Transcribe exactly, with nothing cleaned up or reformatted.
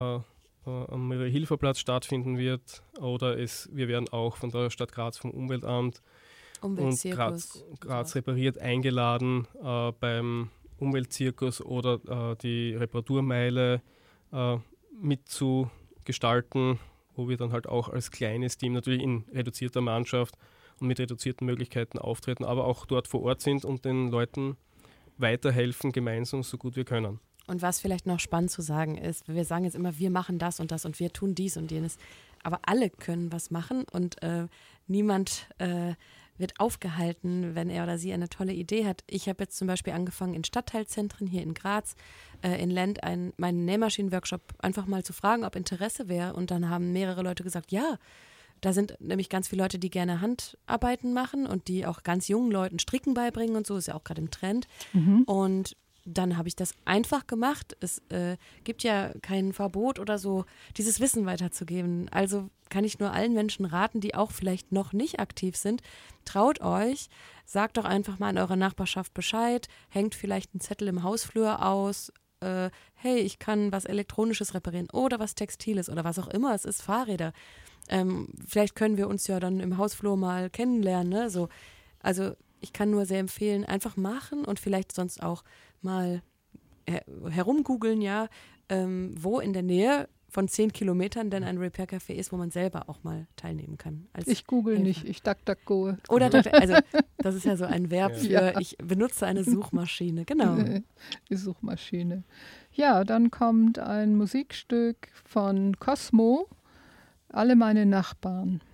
äh, am Maria-Hilfer-Platz stattfinden wird. Oder es, wir werden auch von der Stadt Graz, vom Umweltamt und Graz, Graz repariert eingeladen, äh, beim Umweltzirkus oder äh, die Reparaturmeile äh, mitzugestalten, wo wir dann halt auch als kleines Team natürlich in reduzierter Mannschaft und mit reduzierten Möglichkeiten auftreten, aber auch dort vor Ort sind und den Leuten weiterhelfen, gemeinsam so gut wir können. Und was vielleicht noch spannend zu sagen ist, wir sagen jetzt immer, wir machen das und das und wir tun dies und jenes, aber alle können was machen und äh, niemand äh, wird aufgehalten, wenn er oder sie eine tolle Idee hat. Ich habe jetzt zum Beispiel angefangen, in Stadtteilzentren hier in Graz, äh, in Lent, ein, meinen Nähmaschinen-Workshop einfach mal zu fragen, ob Interesse wäre. Und dann haben mehrere Leute gesagt, ja, da sind nämlich ganz viele Leute, die gerne Handarbeiten machen und die auch ganz jungen Leuten Stricken beibringen und so, ist ja auch gerade im Trend. Mhm. Und dann habe ich das einfach gemacht. Es äh, gibt ja kein Verbot oder so, dieses Wissen weiterzugeben. Also kann ich nur allen Menschen raten, die auch vielleicht noch nicht aktiv sind, traut euch, sagt doch einfach mal in eurer Nachbarschaft Bescheid, hängt vielleicht einen Zettel im Hausflur aus, äh, hey, ich kann was Elektronisches reparieren oder was Textiles oder was auch immer es ist, Fahrräder. Ähm, vielleicht können wir uns ja dann im Hausflur mal kennenlernen. Ne? So, also ich kann nur sehr empfehlen, einfach machen und vielleicht sonst auch mal her- herumgoogeln, ja, ähm, wo in der Nähe von zehn Kilometern denn ein Repair-Café ist, wo man selber auch mal teilnehmen kann. Als ich google Helfer. nicht, ich DuckDuckGo. Oder, also das ist ja so ein Verb für, Ja. ich benutze eine Suchmaschine, genau. Die Suchmaschine. Ja, dann kommt ein Musikstück von Cosmo, Alle meine Nachbarn.